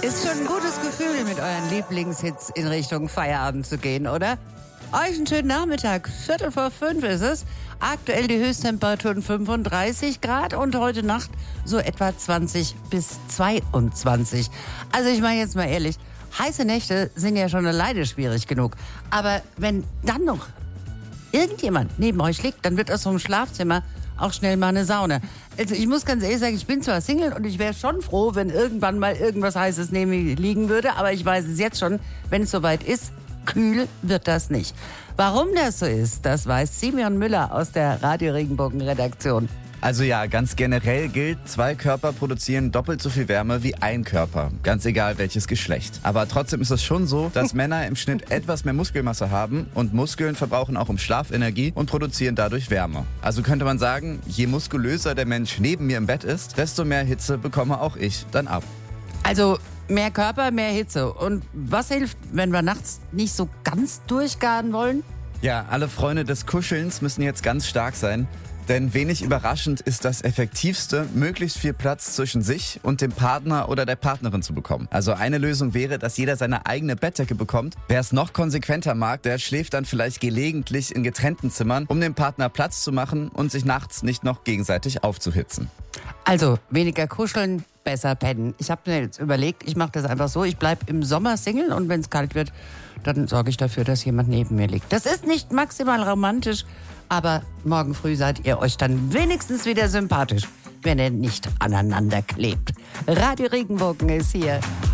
Ist schon ein gutes Gefühl, mit euren Lieblingshits in Richtung Feierabend zu gehen, oder? Euch einen schönen Nachmittag. 4:45 ist es. Aktuell die Höchsttemperaturen 35 Grad und heute Nacht so etwa 20 bis 22. Also ich meine jetzt mal ehrlich, heiße Nächte sind ja schon alleine schwierig genug. Aber wenn dann noch irgendjemand neben euch liegt, dann wird aus so einem Schlafzimmer auch schnell mal eine Sauna. Also ich muss ganz ehrlich sagen, ich bin zwar Single und ich wäre schon froh, wenn irgendwann mal irgendwas Heißes neben mir liegen würde, aber ich weiß es jetzt schon, wenn es soweit ist, kühl wird das nicht. Warum das so ist, das weiß Simeon Müller aus der Radio Regenbogen-Redaktion. Also ja, ganz generell gilt, 2 Körper produzieren doppelt so viel Wärme wie ein Körper. Ganz egal welches Geschlecht. Aber trotzdem ist es schon so, dass Männer im Schnitt etwas mehr Muskelmasse haben und Muskeln verbrauchen auch im Schlaf Energie und produzieren dadurch Wärme. Also könnte man sagen, je muskulöser der Mensch neben mir im Bett ist, desto mehr Hitze bekomme auch ich dann ab. Also mehr Körper, mehr Hitze. Und was hilft, wenn wir nachts nicht so ganz durchgaren wollen? Ja, alle Freunde des Kuschelns müssen jetzt ganz stark sein. Denn wenig überraschend ist das Effektivste, möglichst viel Platz zwischen sich und dem Partner oder der Partnerin zu bekommen. Also eine Lösung wäre, dass jeder seine eigene Bettdecke bekommt. Wer es noch konsequenter mag, der schläft dann vielleicht gelegentlich in getrennten Zimmern, um dem Partner Platz zu machen und sich nachts nicht noch gegenseitig aufzuhitzen. Also weniger kuscheln, besser pennen. Ich habe mir jetzt überlegt, ich mache das einfach so, ich bleibe im Sommer Single und wenn es kalt wird, dann sorge ich dafür, dass jemand neben mir liegt. Das ist nicht maximal romantisch, aber morgen früh seid ihr euch dann wenigstens wieder sympathisch, wenn ihr nicht aneinander klebt. Radio Regenbogen ist hier.